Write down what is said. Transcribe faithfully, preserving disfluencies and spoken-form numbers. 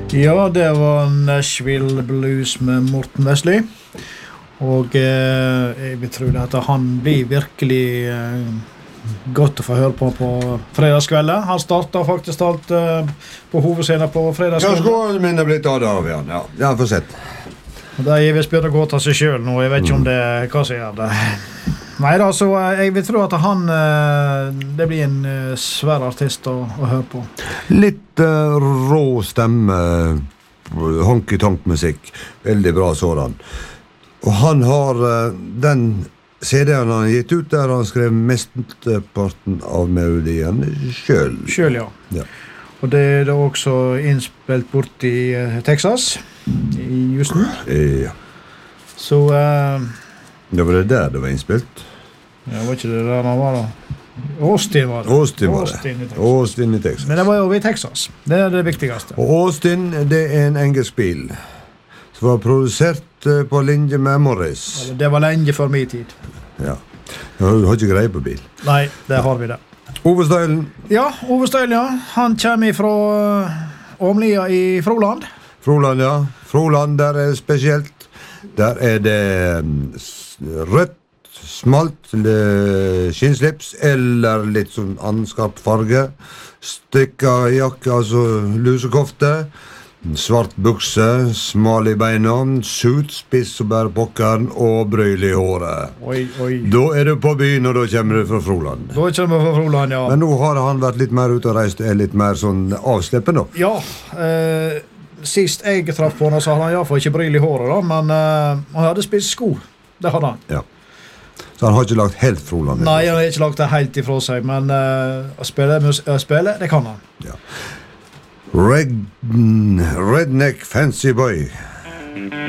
Ja, det var Nashville Blues med Morten Wesley. Og eh, jeg vil tro at han blir virkelig eh, godt å få høre på på fredagskvelden. Han startet faktisk alt eh, på hovedscenen på fredagskvelden. Ja, skålen min er blitt av av igjen, ja. Ja, for sett. Og det er visst begynner å gå til seg selv nå, jeg vet ikke om det hva som gjør det. Neida, så eh, jeg vil tro at han, eh, det blir en eh, svær artist å, å høre på. Litt uh, rå stemme, honky-tonk-musikk, veldig bra sådan. Og han har uh, den C D-en han har gitt ut der han skrev mesteparten av melodien selv. Selv, ja. Ja. Og det er da også innspilt bort i uh, Texas, i Houston. Ja. Så... Uh, det var det der det var innspilt. Ja, var ikke det der han var da? Austin var det. Austin var det. Austin i Texas. Austin i Texas. Men det var jo i Texas. Det er det viktigste. Og Austin, det er en engelsk bil som var produsert uh, på linje med Morris. Det var lenge før min tid. Ja. Du har ikke greie på bil. Nei, det har vi det. Ove Støylen. Ja, Ove Støylen, ja. Han kommer fra uh, Åmlia i Froland. Froland, ja. Froland, der er spesielt. Der er det um, rødt, smalt skinnslips, eller litt sånn anskarp farge. Stikka jakke, altså lusekofte. Svart bukse, smal i beina, suit, spiss og bære pokkeren og brøyl i håret. Oi, oi. Da er du på byen, og da kommer du fra Froland. Da kommer du fra Froland, ja. Men nå har han vært litt mer ute og reist, er litt mer sånn avslippen nå. Ja, eh, sist jeg traff på henne, så hadde han i hvert fall ikke bryl i håret, da, men eh, han hadde spist sko. Det hadde han. Ja. Så han har ikke lagt helt Froland? Nei, han har ikke lagt det helt ifra seg, men eh, å spille, å spille, det kan han. Ja. Red, redneck fancy boy.